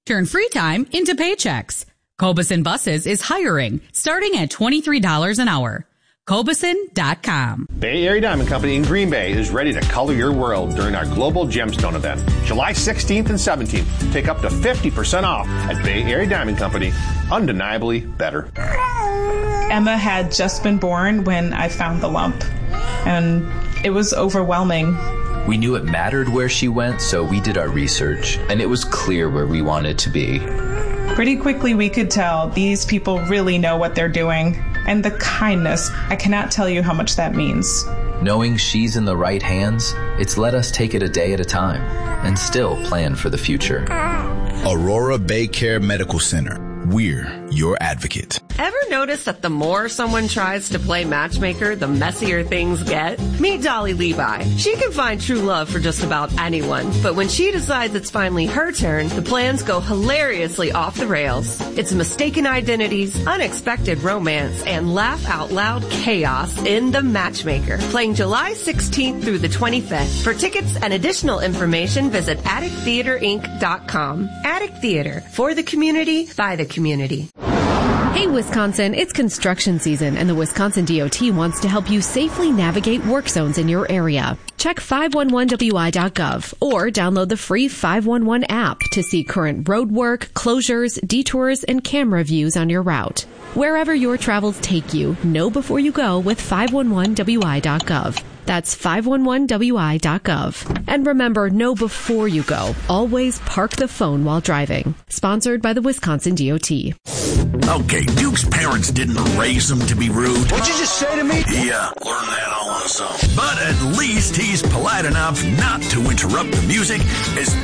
Turn free time into paychecks. Cobeson Buses is hiring, starting at $23 an hour. Cobeson.com. Bay Area Diamond Company in Green Bay is ready to color your world during our Global Gemstone event. July 16th and 17th. Take up to 50% off at Bay Area Diamond Company. Undeniably better. Emma had just been born when I found the lump, and it was overwhelming. We knew it mattered where she went, so we did our research, and it was clear where we wanted to be. Pretty quickly we could tell these people really know what they're doing. And the kindness, I cannot tell you how much that means. Knowing she's in the right hands, it's let us take it a day at a time and still plan for the future. Aurora Bay Care Medical Center. We're your advocate. Ever notice that the more someone tries to play matchmaker, the messier things get? Meet Dolly Levi. She can find true love for just about anyone, but when she decides it's finally her turn, the plans go hilariously off the rails. It's mistaken identities, unexpected romance, and laugh-out-loud chaos in The Matchmaker, playing July 16th through the 25th. For tickets and additional information, visit addicttheaterinc.com. Addict Theater, for the community, by the community. Hey, Wisconsin, it's construction season, and the Wisconsin DOT wants to help you safely navigate work zones in your area. Check 511wi.gov or download the free 511 app to see current road work, closures, detours, and camera views on your route. Wherever your travels take you, know before you go with 511wi.gov. That's 511wi.gov. And remember, know before you go. Always park the phone while driving. Sponsored by the Wisconsin DOT. Okay, Duke's parents didn't raise him to be rude. What'd you just say to me? Yeah, learn that all on his own. But at least he's polite enough not to interrupt the music as